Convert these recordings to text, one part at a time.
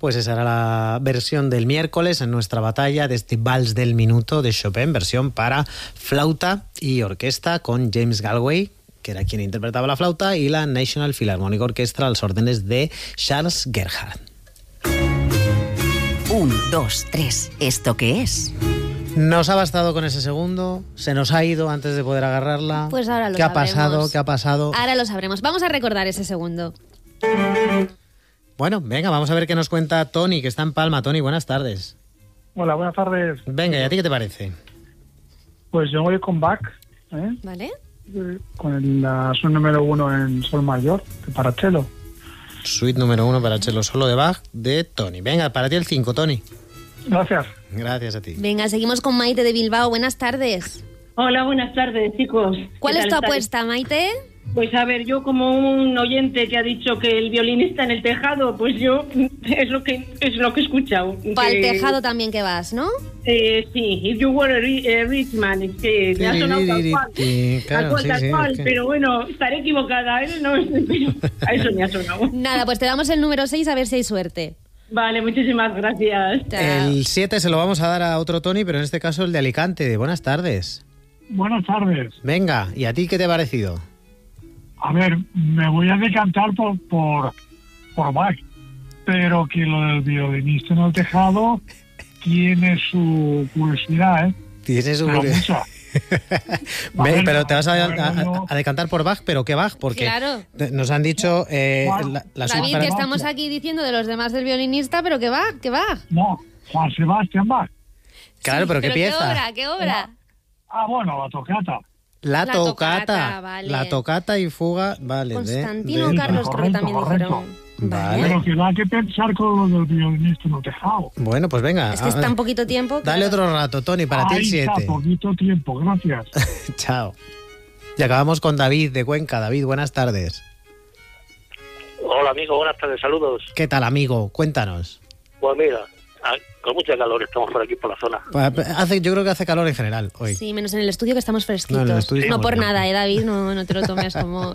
Pues esa era la versión del miércoles en nuestra batalla de este Vals del Minuto de Chopin, versión para flauta y orquesta con James Galway, que era quien interpretaba la flauta, y la National Philharmonic Orchestra a las órdenes de Charles Gerhardt. 1, 2, 3. ¿Esto qué es? Nos ha bastado con ese segundo, se nos ha ido antes de poder agarrarla. Pues ahora lo ¿Qué ha sabremos. pasado? ¿Qué ha pasado? Ahora lo sabremos. Vamos a recordar ese segundo. Bueno, venga, vamos a ver qué nos cuenta Tony, que está en Palma. Tony, buenas tardes. Hola, buenas tardes. Venga, ¿y a ti qué te parece? Pues yo voy con Bach, ¿Vale? con la suite número 1 en sol mayor, para cello. Suite número 1 para cello solo de Bach, de Tony. Venga, para ti el 5, Tony. Gracias. Gracias a ti. Venga, seguimos con Maite de Bilbao. Buenas tardes. Hola, buenas tardes, chicos. ¿Cuál ¿Qué es tal tu estáis? apuesta, Maite? Pues a ver, yo como un oyente que ha dicho que el violinista en el tejado, pues yo es lo que he escuchado. Para el Que, tejado también que vas, ¿no? sí, if you were a rich man, es que me ha sonado tal cual, Claro, tal cual, es que- pero bueno, estaré equivocada, ¿eh? No, pero a eso me ha sonado. Nada, pues te damos el número 6 a ver si hay suerte. Vale, muchísimas gracias. Chao. El 7 se lo vamos a dar a otro Tony, pero en este caso el de Alicante. Buenas tardes. Buenas tardes. Venga, ¿y a ti qué te ha parecido? A ver, me voy a decantar por Bach, pero que lo del violinista en el tejado tiene su curiosidad, ¿eh? Tienes un... Pero mucha. Bueno, pero te vas bueno. a decantar por Bach, ¿pero qué Bach? Porque Claro. nos han dicho Juan, la suite David, para- que estamos aquí diciendo de los demás del violinista, pero que va, que va. No, Juan Sebastián Bach. Claro, pero ¿qué pieza? ¿Qué obra? Ah, bueno, la tocata. La La tocata. tocata, vale. La tocata y fuga, vale. Constantino de- Carlos, creo que Correcto, también correcto. dijeron. Vale. Pero que da que pensar con lo del violinista en el tejado. Bueno, pues venga. Es que está en poquito tiempo. Dale claro. otro rato, Tony, para ti el Ahí 7. está, poquito tiempo, gracias. Chao. Y acabamos con David de Cuenca. David, buenas tardes. Hola amigo, buenas tardes, saludos. ¿Qué tal, amigo? Cuéntanos. Pues mira, con mucha calor estamos por aquí por la zona. Yo creo que hace calor en general hoy. Sí, menos en el estudio que estamos fresquitos. No, en el estudio No estamos por bien. nada, David, no te lo tomes como...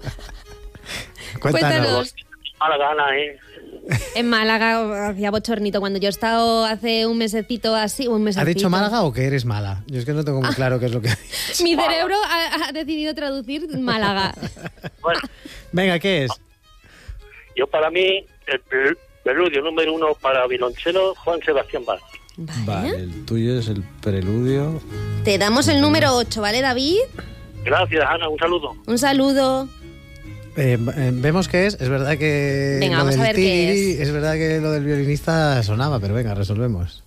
Cuéntanos. Mala gana, En Málaga hacía bochornito. Cuando yo he estado hace un mesecito así, ¿Has dicho Málaga o que eres mala? Yo es que no tengo muy claro qué es lo que... Mi cerebro ha decidido traducir Málaga. Bueno, Venga, ¿qué es? yo para mí, el preludio número 1 para violonchelo, Juan Sebastián Bach. Vale. el tuyo es el preludio. Te damos el número 8, ¿vale, David? Gracias, Ana, un saludo. Un saludo. Vemos qué es verdad que... Venga, lo vamos a del ver qué tiriri, es verdad que lo del violinista sonaba, pero venga, resolvemos.